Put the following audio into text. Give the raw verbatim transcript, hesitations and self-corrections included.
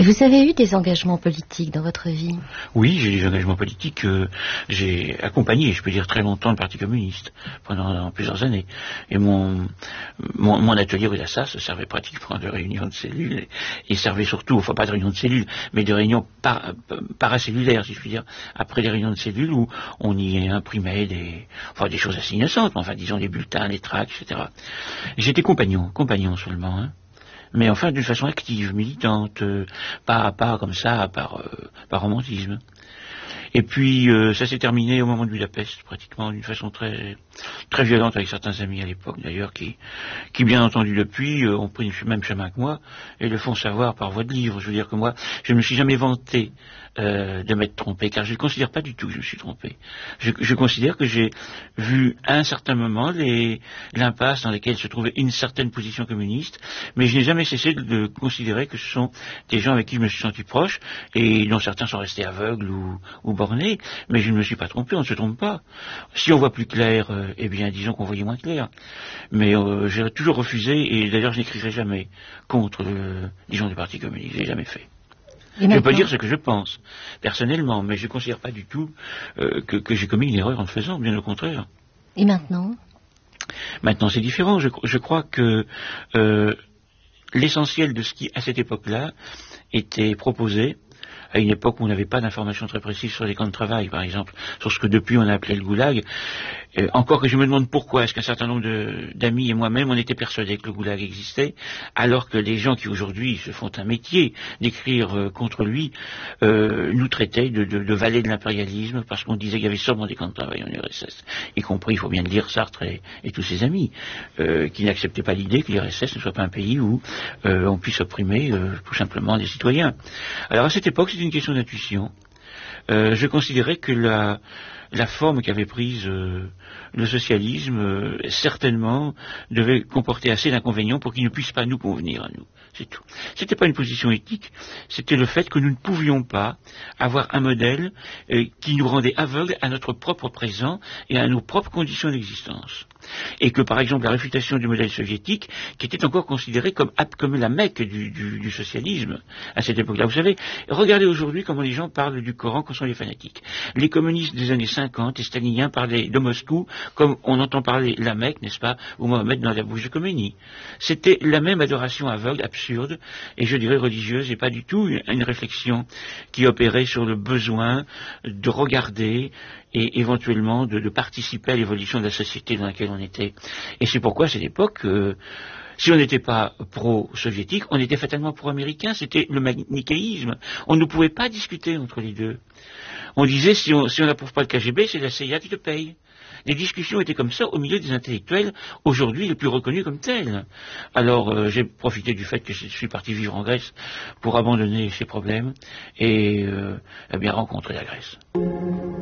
Et vous avez eu des engagements politiques dans votre vie? Oui, j'ai des engagements politiques. Euh, j'ai accompagné, je peux dire, très longtemps le Parti communiste, pendant plusieurs années. Et mon, mon, mon atelier rue d'Assas servait pratiquement de réunion de cellules, et, et servait surtout, enfin pas de réunion de cellules, mais de réunions par, paracellulaires, si je puis dire, après les réunions de cellules où on y imprimait des, enfin, des choses assez innocentes, enfin disons des bulletins, des tracts, et cetera. J'étais compagnon, compagnon seulement, hein. Mais enfin d'une façon active, militante, euh, pas à pas comme ça, par, euh, par romantisme. Et puis euh, ça s'est terminé au moment de Budapest, pratiquement d'une façon très très violente avec certains amis à l'époque d'ailleurs, qui, qui bien entendu depuis euh, ont pris le même chemin que moi et le font savoir par voie de livre. Je veux dire que moi, je ne me suis jamais vanté euh, de m'être trompé, car je ne considère pas du tout que je me suis trompé. Je, je considère que j'ai vu à un certain moment les, l'impasse dans laquelle se trouvait une certaine position communiste, mais je n'ai jamais cessé de, de considérer que ce sont des gens avec qui je me suis senti proche et dont certains sont restés aveugles ou, ou bornés, mais je ne me suis pas trompé, on ne se trompe pas. Si on voit plus clair, euh, eh bien disons qu'on voyait moins clair. Mais euh, j'ai toujours refusé, et d'ailleurs je n'écrirai jamais contre le, disons, le Parti communiste, je l'ai jamais fait. Je ne peux pas dire ce que je pense, personnellement, mais je ne considère pas du tout euh, que, que j'ai commis une erreur en le faisant, bien au contraire. Et maintenant? Maintenant c'est différent, je, je crois que euh, l'essentiel de ce qui, à cette époque-là, était proposé, à une époque où on n'avait pas d'informations très précises sur les camps de travail, par exemple, sur ce que depuis on a appelé le goulag. Euh, encore que je me demande pourquoi est-ce qu'un certain nombre de, d'amis et moi-même, on était persuadés que le goulag existait, alors que les gens qui aujourd'hui se font un métier d'écrire euh, contre lui, euh, nous traitaient de, de, de valets de l'impérialisme, parce qu'on disait qu'il y avait seulement des camps de travail en U R S S, y compris, il faut bien le dire, Sartre et, et tous ses amis, euh, qui n'acceptaient pas l'idée que l'U R S S ne soit pas un pays où euh, on puisse opprimer euh, tout simplement des citoyens. Alors à cette époque, c'était une question d'intuition. Euh, je considérais que la, la forme qu'avait prise euh, le socialisme, euh, certainement, devait comporter assez d'inconvénients pour qu'il ne puisse pas nous convenir à nous. C'est tout. C'était pas une position éthique, c'était le fait que nous ne pouvions pas avoir un modèle euh, qui nous rendait aveugles à notre propre présent et à nos propres conditions d'existence. Et que, par exemple, la réfutation du modèle soviétique, qui était encore considéré comme, comme la Mecque du, du, du socialisme à cette époque-là. Vous savez, regardez aujourd'hui comment les gens parlent du Coran quand sont les fanatiques. Les communistes des années cinquante et staliniens parlaient de Moscou comme on entend parler la Mecque, n'est-ce pas, ou Mohamed dans la bouche de Khomeini. C'était la même adoration aveugle, absurde, et je dirais religieuse, et pas du tout une, une réflexion qui opérait sur le besoin de regarder et éventuellement de, de participer à l'évolution de la société dans laquelle on était. Et c'est pourquoi à cette époque, euh, si on n'était pas pro-soviétique, on était fatalement pro-américain, c'était le manichéisme. On ne pouvait pas discuter entre les deux. On disait, si on si on n'approuve pas le K G B, c'est la C I A qui te paye. Les discussions étaient comme ça au milieu des intellectuels, aujourd'hui les plus reconnus comme tels. Alors euh, j'ai profité du fait que je suis parti vivre en Grèce pour abandonner ces problèmes et euh, eh bien rencontrer la Grèce.